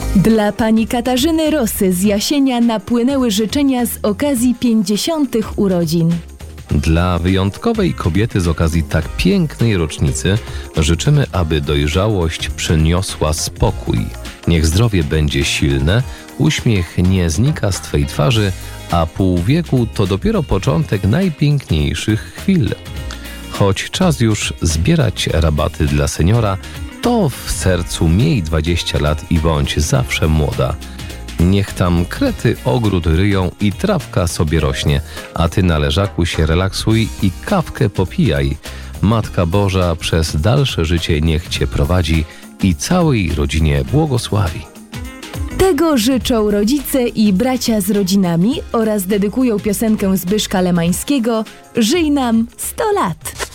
Dla pani Katarzyny Rosy z Jasienia napłynęły życzenia z okazji 50. urodzin. Dla wyjątkowej kobiety z okazji tak pięknej rocznicy życzymy, aby dojrzałość przyniosła spokój. Niech zdrowie będzie silne, uśmiech nie znika z twej twarzy, a pół wieku to dopiero początek najpiękniejszych chwil. Choć czas już zbierać rabaty dla seniora, to w sercu miej 20 lat i bądź zawsze młoda. Niech tam krety ogród ryją i trawka sobie rośnie, a ty na leżaku się relaksuj i kawkę popijaj. Matka Boża przez dalsze życie niech cię prowadzi i całej rodzinie błogosławi. Tego życzą rodzice i bracia z rodzinami oraz dedykują piosenkę Zbyszka Lemańskiego „Żyj nam 100 lat”.